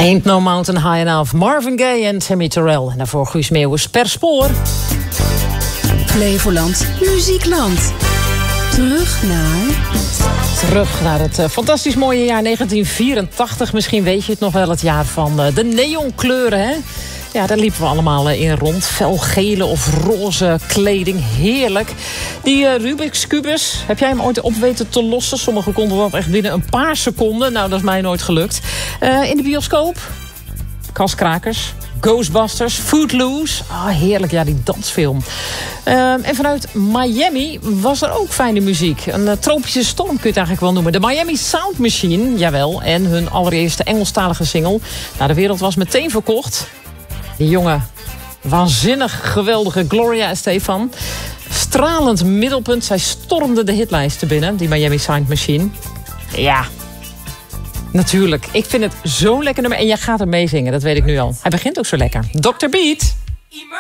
Ain't No Mountain High Enough. Marvin Gaye en Tammy Terrell. En daarvoor Guus Meeuwis Per Spoor. Flevoland, Muziekland. Terug naar het fantastisch mooie jaar 1984. Misschien weet je het nog wel, het jaar van de neonkleuren, hè? Ja, daar liepen we allemaal in rond. Felgele of roze kleding, heerlijk. Die Rubik's Kubus, heb jij hem ooit op weten te lossen? Sommigen konden dat echt binnen een paar seconden. Nou, dat is mij nooit gelukt. In de bioscoop, Kaskrakers, Ghostbusters, Footloose. Ah, heerlijk, ja, die dansfilm. En vanuit Miami was er ook fijne muziek. Een tropische storm kun je het eigenlijk wel noemen. De Miami Sound Machine, jawel. En hun allereerste Engelstalige single. Nou, de wereld was meteen verkocht. Die jonge, waanzinnig geweldige Gloria Estefan. Stralend middelpunt. Zij stormde de hitlijsten binnen, die Miami Sound Machine. Ja, natuurlijk. Ik vind het zo'n lekker nummer. En jij gaat er mee zingen, dat weet ik nu al. Hij begint ook zo lekker. Dr. Beat.